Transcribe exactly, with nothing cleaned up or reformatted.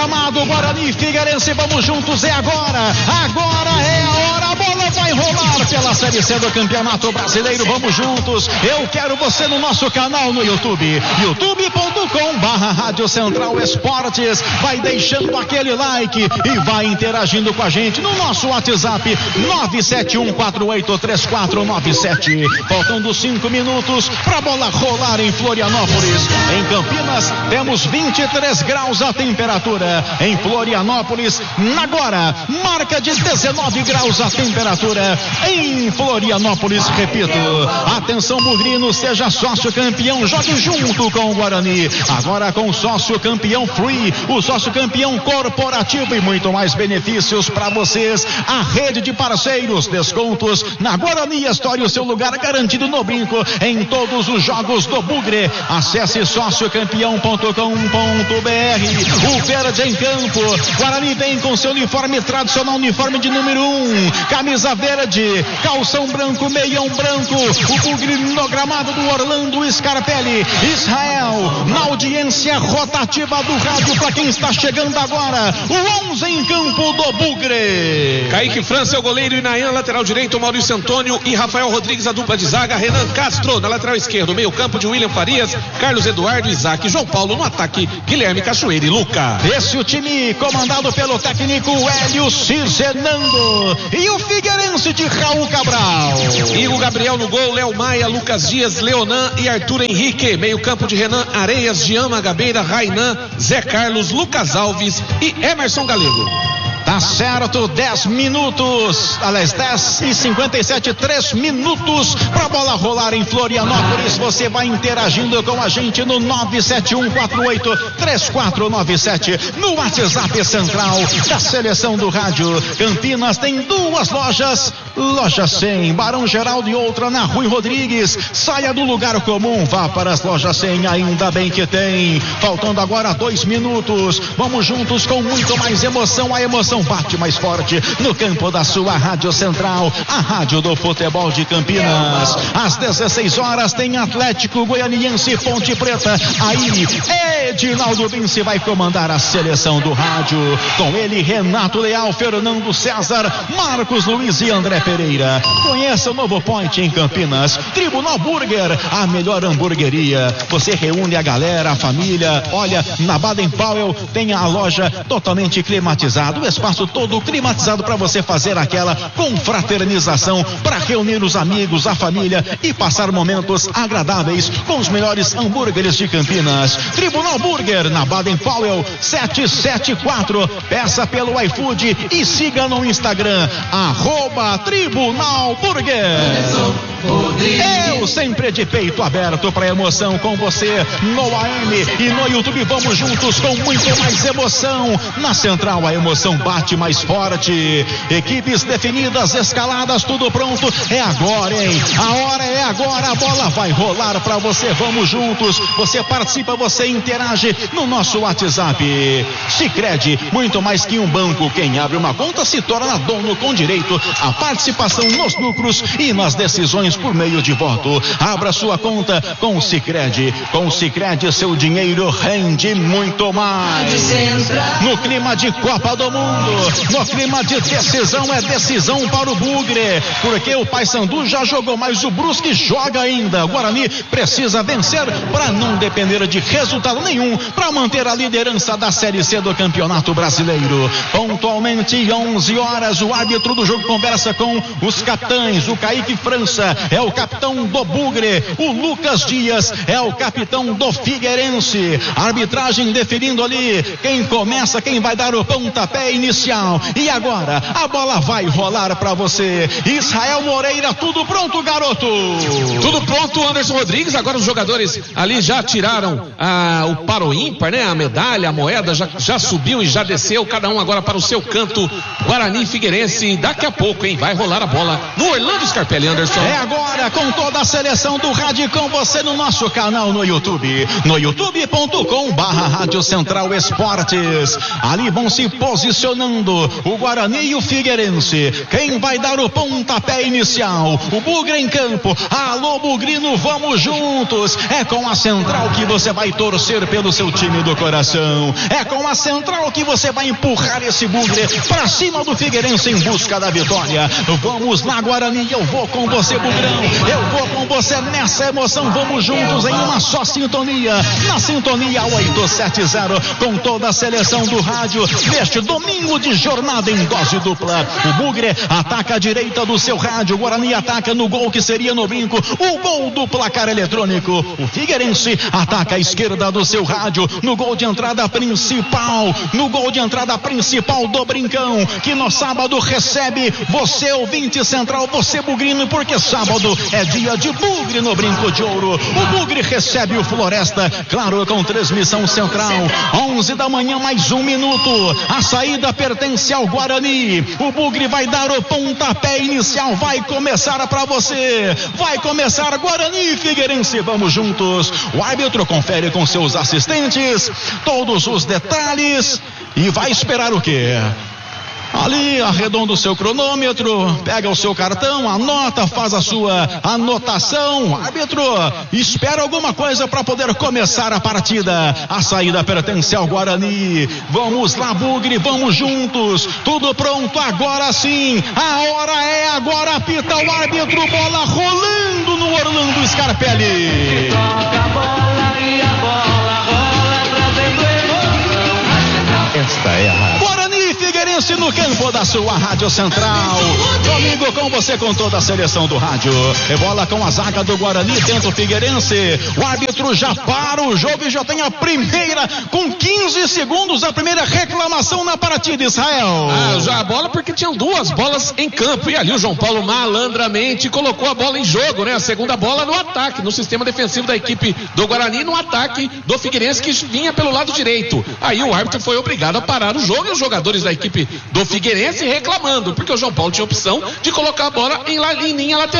Gramado, Guarani e Figueirense, vamos juntos, é agora, agora é a hora, a bola vai rolar pela Série C do Campeonato Brasileiro, vamos juntos, eu quero você no nosso canal no YouTube, youtube ponto com barra Rádio Central Esportes, vai deixando aquele like e vai interagindo com a gente no nosso WhatsApp, nove sete um quatro oito três quatro nove sete, faltando cinco minutos pra bola rolar em Florianópolis, em Campinas temos vinte e três graus a temperatura, em Florianópolis, agora, marca de dezenove graus a temperatura, em Florianópolis, repito, atenção Bugrino, seja sócio campeão, jogue junto com o Guarani, agora com o sócio campeão Free, o sócio campeão corporativo e muito mais benefícios para vocês, a rede de parceiros, descontos na Guarani Store, o seu lugar garantido no brinco, em todos os jogos do Bugre, acesse sócio campeão ponto com ponto br, o verde em campo, Guarani vem com seu uniforme tradicional, uniforme de número um, camisa verde, calção branco, meião branco, o Bugre no gramado do Orlando Scarpelli, Israel, na audiência rotativa do rádio para quem está chegando agora, o onze em campo do Bugre. Kaique França é o goleiro, Inayan, lateral direito, Maurício Antônio e Rafael Rodrigues, a dupla de zaga, Renan Castro na lateral esquerda, meio campo de William Farias, Carlos Eduardo, Isaac, João Paulo no ataque, Guilherme Cachoeira e Luca. Esse é o time comandado pelo técnico Hélio Cizenando e o Figueirense de Raul Cabral. Igor Gabriel no gol, Léo Maia, Lucas Dias, Leonan e Arthur Henrique, meio campo de Renan Areias, Jean Magabeira, Rainan, Zé Carlos, Lucas Alves e Emerson Galego. Tá certo, dez minutos, aliás, dez e cinquenta e sete, três minutos pra bola rolar em Florianópolis. Você vai interagindo com a gente no nove sete um quatro oito três quatro nove sete, no WhatsApp central da seleção do rádio. Campinas tem duas lojas, loja cem, Barão Geraldo e outra na Rui Rodrigues. Saia do lugar comum, vá para as lojas cem, ainda bem que tem. Faltando agora dois minutos, vamos juntos com muito mais emoção, a emoção bate mais forte no campo da sua Rádio Central, a rádio do futebol de Campinas. Às dezesseis horas tem Atlético Goianiense e Ponte Preta. Aí Edinaldo Vinci vai comandar a seleção do rádio, com ele Renato Leal, Fernando César, Marcos Luiz e André Pereira. Conheça o Novo Point em Campinas, Tribunal Burger, a melhor hamburgueria. Você reúne a galera, a família. Olha, na Baden Powell tem a loja totalmente climatizada, o espaço todo climatizado para você fazer aquela confraternização, para reunir os amigos, a família e passar momentos agradáveis com os melhores hambúrgueres de Campinas. Tribunal Burger, na Baden Powell setecentos e setenta e quatro. Peça pelo iFood e siga no Instagram, arroba Tribunal Burger. Eu sempre de peito aberto para emoção com você no A M e no YouTube. Vamos juntos com muito mais emoção. Na Central a emoção bate mais forte. Equipes definidas, escaladas, tudo pronto. É agora, hein? A hora é agora. A bola vai rolar para você. Vamos juntos. Você participa, você interage no nosso WhatsApp. Sicredi, muito mais que um banco. Quem abre uma conta se torna dono com direito à participação nos lucros e nas decisões por meio de voto. Abra sua conta com o Sicredi. Com o Sicredi, seu dinheiro rende muito mais. No clima de Copa do Mundo, no clima de decisão, é decisão para o Bugre, porque o Paysandu já jogou, mas o Brusque joga ainda. O Guarani precisa vencer para não depender de resultado nenhum, para manter a liderança da Série C do Campeonato Brasileiro. Pontualmente onze horas, o árbitro do jogo conversa com os capitães. O Kaique França é o capitão do Bugre, o Lucas Dias é o capitão do Figueirense. A arbitragem definindo ali quem começa, quem vai dar o pontapé inicial. E agora a bola vai rolar para você. Israel Moreira, tudo pronto, garoto? Tudo pronto, Anderson Rodrigues. Agora os jogadores ali já tiraram ah, o paro ímpar, né? A medalha, a moeda já, já subiu e já desceu, cada um agora para o seu canto. Guarani e Figueirense, daqui a pouco, hein? Vai rolar a bola no Orlando Scarpelli, Anderson. É agora, com toda a seleção do rádio, com você no nosso canal no YouTube, no youtube ponto com barra Rádio Central Esportes. Ali vão se posicionando rolando, o Guarani e o Figueirense. Quem vai dar o pontapé inicial? O Bugre em campo. Alô, Bugrino, vamos juntos. É com a Central que você vai torcer pelo seu time do coração. É com a Central que você vai empurrar esse Bugre pra cima do Figueirense em busca da vitória. Vamos lá, Guarani, eu vou com você, Bugrão. Eu vou com você nessa emoção. Vamos juntos em uma só sintonia. Na sintonia oito sete zero, com toda a seleção do rádio, neste domingo de jornada em dose dupla. O Bugre ataca a direita do seu rádio, o Guarani ataca no gol que seria no brinco, o gol do placar eletrônico. O Figueirense ataca a esquerda do seu rádio, no gol de entrada principal, no gol de entrada principal do Brincão, que no sábado recebe você, ouvinte central, você bugrino, porque sábado é dia de Bugre no Brinco de Ouro. O Bugre recebe o Floresta, claro, com transmissão central, onze da manhã, mais um minuto. A saída pertence ao Guarani. O Bugre vai dar o pontapé inicial. Vai começar para você. Vai começar Guarani e Figueirense. Vamos juntos. O árbitro confere com seus assistentes todos os detalhes e vai esperar o quê? Ali, arredonda o seu cronômetro, pega o seu cartão, anota, faz a sua anotação. Árbitro, espera alguma coisa para poder começar a partida. A saída pertence ao Guarani. Vamos lá, Bugre, vamos juntos. Tudo pronto, agora sim. A hora é agora, apita o árbitro. Bola rolando no Orlando Scarpelli. Toca a bola e a bola rola pra dentro do emoção. Esta é a rádio. Guarani e Figueirense no campo da sua Rádio Central. Domingo com você, com toda a seleção do rádio. É bola com a zaga do Guarani, tenta o Figueirense. O árbitro já para o jogo e já tem a primeira, com quinze segundos, a primeira reclamação na partida, Israel. Ah, já a bola porque tinham duas bolas em campo. E ali o João Paulo malandramente colocou a bola em jogo, né? A segunda bola no ataque, no sistema defensivo da equipe do Guarani, no ataque do Figueirense, que vinha pelo lado direito. Aí o árbitro foi obrigado a parar o jogo e os jogadores da equipe do Figueirense reclamando, porque o João Paulo tinha opção de colocar a bola em, em linha lateral.